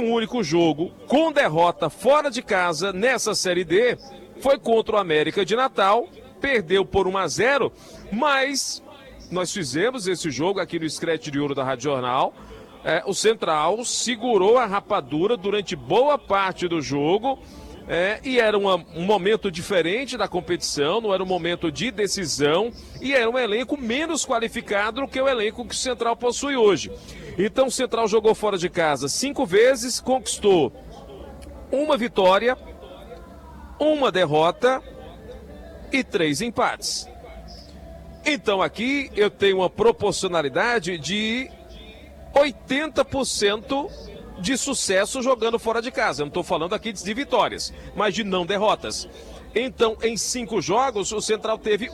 um único jogo com derrota fora de casa nessa Série D foi contra o América de Natal, perdeu por 1-0, mas nós fizemos esse jogo aqui no Scratch de Ouro da Rádio Jornal. O Central segurou a rapadura durante boa parte do jogo. E era um momento diferente da competição, não era um momento de decisão, e era um elenco menos qualificado do que o elenco que o Central possui hoje. Então o Central jogou fora de casa 5 vezes, conquistou 1 vitória, 1 derrota e 3 empates. Então aqui eu tenho uma proporcionalidade de 80% de sucesso jogando fora de casa. Eu não estou falando aqui de vitórias, mas de não derrotas. Então, em 5 jogos, o Central teve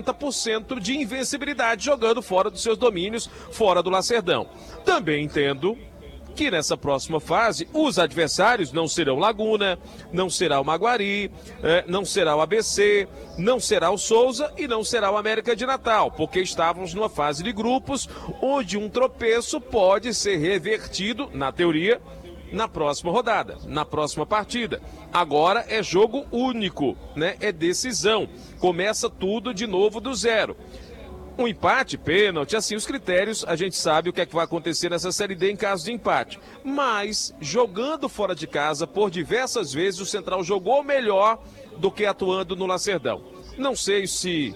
80% de invencibilidade jogando fora dos seus domínios, fora do Lacerdão. Também entendo que nessa próxima fase, os adversários não serão Laguna, não será o Maguari, não será o ABC, não será o Souza e não será o América de Natal, porque estávamos numa fase de grupos onde um tropeço pode ser revertido, na teoria, na próxima rodada, na próxima partida. Agora é jogo único, né? É decisão. Começa tudo de novo do zero. Um empate, pênalti, assim, os critérios, a gente sabe o que é que vai acontecer nessa Série D em caso de empate. Mas, jogando fora de casa, por diversas vezes, o Central jogou melhor do que atuando no Lacerdão. Não sei se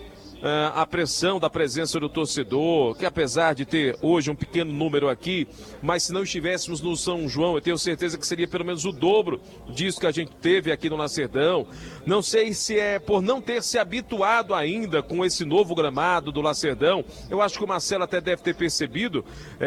a pressão da presença do torcedor, que apesar de ter hoje um pequeno número aqui, mas se não estivéssemos no São João, eu tenho certeza que seria pelo menos o dobro disso que a gente teve aqui no Lacerdão. Não sei se é por não ter se habituado ainda com esse novo gramado do Lacerdão. Eu acho que o Marcelo até deve ter percebido,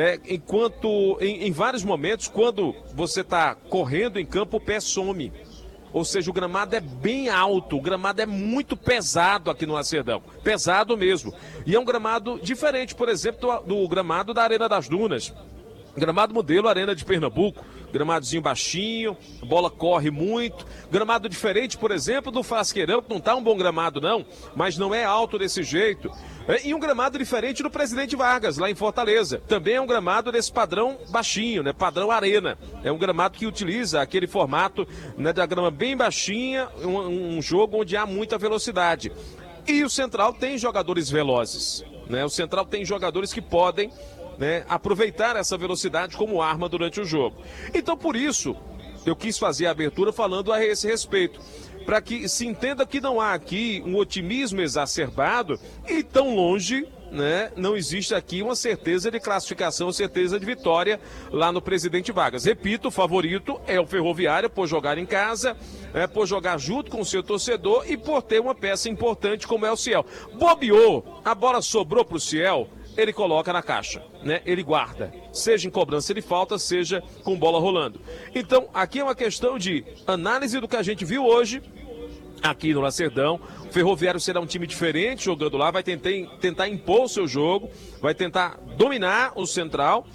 enquanto em vários momentos, quando você está correndo em campo, o pé some. Ou seja, o gramado é bem alto, o gramado é muito pesado aqui no Lacerdão. Pesado mesmo. E é um gramado diferente, por exemplo, do gramado da Arena das Dunas. Gramado modelo Arena de Pernambuco. Gramadozinho baixinho, a bola corre muito. Gramado diferente, por exemplo, do Frasqueirão, que não está um bom gramado não, mas não é alto desse jeito. E um gramado diferente do Presidente Vargas, lá em Fortaleza. Também é um gramado desse padrão baixinho, né? Padrão arena. É um gramado que utiliza aquele formato, né, da grama bem baixinha, um jogo onde há muita velocidade. E o Central tem jogadores velozes, né? O Central tem jogadores que podem, né, aproveitar essa velocidade como arma durante o jogo. Então, por isso, eu quis fazer a abertura falando a esse respeito, para que se entenda que não há aqui um otimismo exacerbado e tão longe, né, não existe aqui uma certeza de classificação, certeza de vitória lá no Presidente Vargas. Repito, o favorito é o Ferroviário por jogar em casa, por jogar junto com o seu torcedor e por ter uma peça importante como é o Ciel. Bobeou, a bola sobrou para o Ciel, ele coloca na caixa, né? Ele guarda, seja em cobrança de falta, seja com bola rolando. Então, aqui é uma questão de análise do que a gente viu hoje aqui no Lacerdão. O Ferroviário será um time diferente jogando lá, vai tentar impor o seu jogo, vai tentar dominar o Central,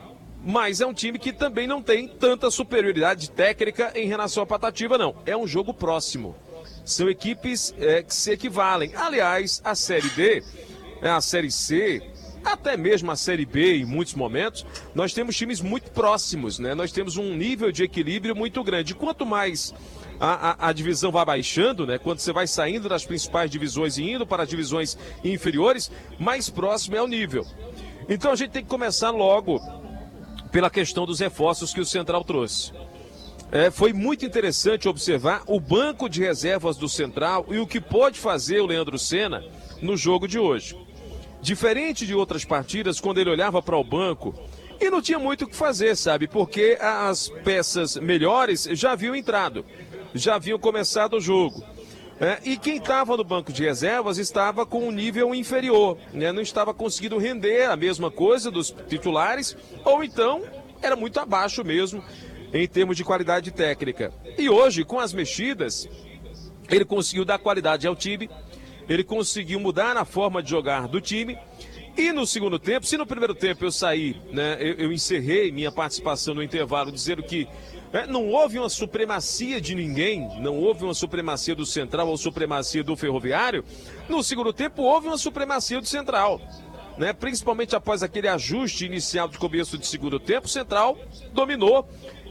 mas é um time que também não tem tanta superioridade técnica em relação à Patativa, não. É um jogo próximo. São equipes que se equivalem. Aliás, a Série D, a Série C, até mesmo a Série B, em muitos momentos, nós temos times muito próximos, né? Nós temos um nível de equilíbrio muito grande. Quanto mais a divisão vai baixando, né? Quando você vai saindo das principais divisões e indo para as divisões inferiores, mais próximo é o nível. Então a gente tem que começar logo pela questão dos reforços que o Central trouxe. Foi muito interessante observar o banco de reservas do Central e o que pode fazer o Leandro Senna no jogo de hoje. Diferente de outras partidas, quando ele olhava para o banco e não tinha muito o que fazer, sabe? Porque as peças melhores já haviam entrado, já haviam começado o jogo. E quem estava no banco de reservas estava com um nível inferior, né? Não estava conseguindo render a mesma coisa dos titulares, ou então era muito abaixo mesmo em termos de qualidade técnica. E hoje, com as mexidas, ele conseguiu dar qualidade ao time. Ele conseguiu mudar a forma de jogar do time. E no segundo tempo, se no primeiro tempo eu saí, né, eu encerrei minha participação no intervalo dizendo que não houve uma supremacia de ninguém, não houve uma supremacia do Central ou supremacia do Ferroviário, no segundo tempo houve uma supremacia do Central. Né? Principalmente após aquele ajuste inicial de começo de segundo tempo, o Central dominou